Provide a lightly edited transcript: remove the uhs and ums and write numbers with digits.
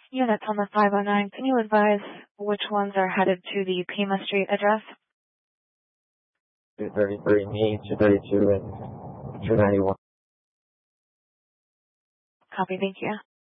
Units on the 509, can you advise which ones are headed to the Pima Street address? 233, me, 232, and 291. Copy, thank you.